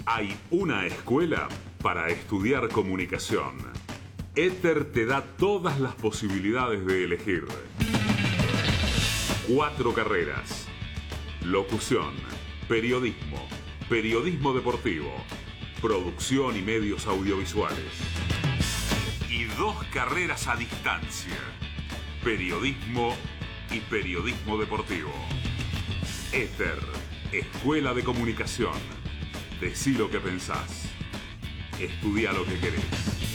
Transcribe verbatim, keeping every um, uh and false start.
Hay una escuela para estudiar comunicación. Éter te da todas las posibilidades de elegir. Cuatro carreras: locución, periodismo, periodismo deportivo, producción y medios audiovisuales. Y dos carreras a distancia: periodismo y periodismo deportivo. Éter, Escuela de Comunicación. Decí lo que pensás. Estudia lo que querés.